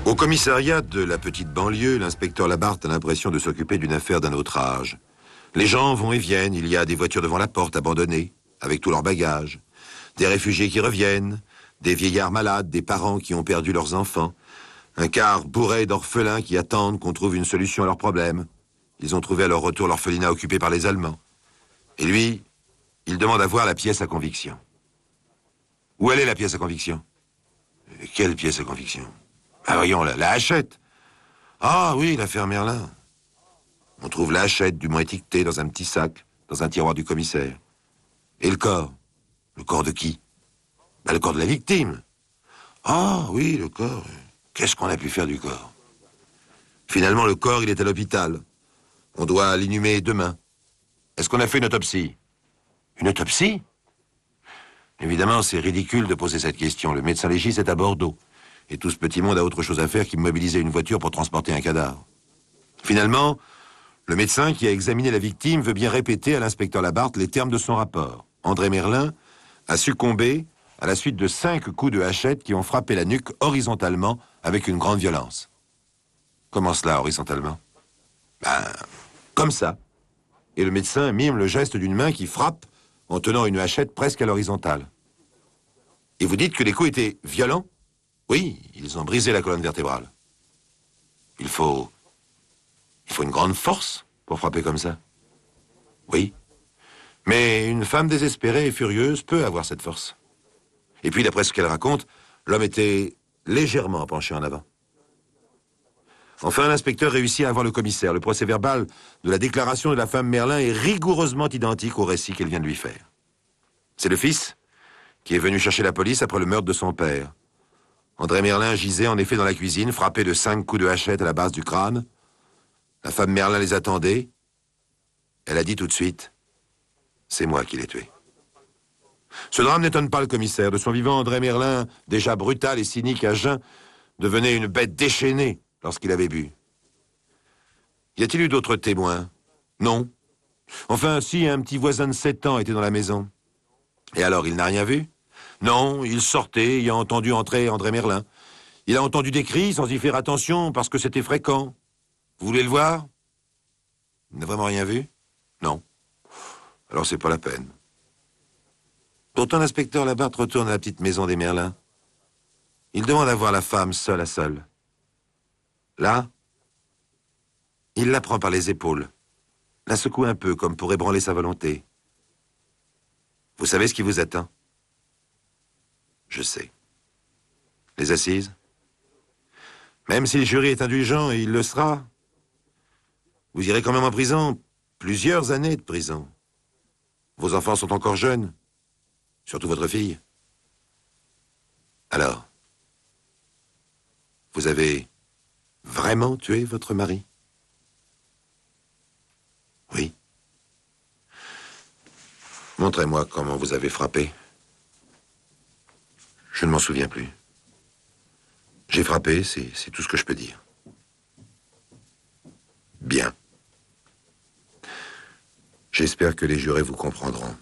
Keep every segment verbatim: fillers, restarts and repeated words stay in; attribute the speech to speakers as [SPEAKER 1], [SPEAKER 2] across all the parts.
[SPEAKER 1] Au commissariat de la petite banlieue, l'inspecteur Labarthe a l'impression de s'occuper d'une affaire d'un autre âge. Les gens vont et viennent, il y a des voitures devant la porte abandonnées, avec tous leurs bagages, des réfugiés qui reviennent, des vieillards malades, des parents qui ont perdu leurs enfants, un car bourré d'orphelins qui attendent qu'on trouve une solution à leurs problèmes. Ils ont trouvé à leur retour l'orphelinat occupé par les Allemands. Et lui, il demande à voir la pièce à conviction. Où elle est, la pièce à conviction? Quelle pièce à conviction? Ah, voyons, la, la hachette. Ah oui, l'affaire Merlin. On trouve la hachette, du moins étiquetée, dans un petit sac, dans un tiroir du commissaire. Et le corps? Le corps de qui? Ben, le corps de la victime. Ah oui, le corps. Qu'est-ce qu'on a pu faire du corps? Finalement, le corps, il est à l'hôpital. On doit l'inhumer demain. Est-ce qu'on a fait une autopsie? Une autopsie? Évidemment, c'est ridicule de poser cette question. Le médecin légiste est à Bordeaux. Et tout ce petit monde a autre chose à faire qu'il mobiliser une voiture pour transporter un cadavre. Finalement, le médecin qui a examiné la victime veut bien répéter à l'inspecteur Labarthe les termes de son rapport. André Merlin a succombé à la suite de cinq coups de hachette qui ont frappé la nuque horizontalement avec une grande violence. Comment cela, horizontalement? Ben, comme ça. Et le médecin mime le geste d'une main qui frappe en tenant une hachette presque à l'horizontale. Et vous dites que les coups étaient violents? Oui, ils ont brisé la colonne vertébrale. Il faut... Il faut une grande force pour frapper comme ça. Oui. Mais une femme désespérée et furieuse peut avoir cette force. Et puis, d'après ce qu'elle raconte, l'homme était légèrement penché en avant. Enfin, l'inspecteur réussit à avoir le commissaire. Le procès-verbal de la déclaration de la femme Merlin est rigoureusement identique au récit qu'elle vient de lui faire. C'est le fils qui est venu chercher la police après le meurtre de son père. André Merlin gisait en effet dans la cuisine, frappé de cinq coups de hachette à la base du crâne. La femme Merlin les attendait. Elle a dit tout de suite, « C'est moi qui l'ai tué ». Ce drame n'étonne pas le commissaire. De son vivant, André Merlin, déjà brutal et cynique à jeun, devenait une bête déchaînée lorsqu'il avait bu. Y a-t-il eu d'autres témoins? Non. Enfin, si, un petit voisin de sept ans était dans la maison. Et alors, il n'a rien vu? Non, il sortait, ayant entendu entrer André Merlin. Il a entendu des cris sans y faire attention parce que c'était fréquent. Vous voulez le voir? Il n'a vraiment rien vu? Non. Alors c'est pas la peine. Pourtant, l'inspecteur Labarthe retourne à la petite maison des Merlins. Il demande à voir la femme seule à seule. Là, il la prend par les épaules, la secoue un peu comme pour ébranler sa volonté. Vous savez ce qui vous attend? Je sais. Les assises? Même si le jury est indulgent, et il le sera, vous irez quand même en prison, plusieurs années de prison. Vos enfants sont encore jeunes, surtout votre fille. Alors, vous avez vraiment tué votre mari? Oui. Montrez-moi comment vous avez frappé. Je ne m'en souviens plus. J'ai frappé, c'est c'est tout ce que je peux dire. Bien. J'espère que les jurés vous comprendront.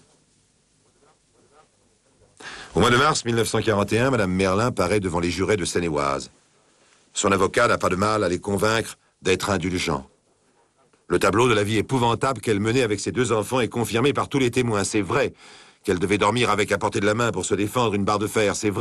[SPEAKER 1] Au mois de mars mille neuf cent quarante et un, Madame Merlin paraît devant les jurés de Seine-et-Oise. Son avocat n'a pas de mal à les convaincre d'être indulgents. Le tableau de la vie épouvantable qu'elle menait avec ses deux enfants est confirmé par tous les témoins. C'est vrai qu'elle devait dormir avec à portée de la main pour se défendre une barre de fer. C'est vrai.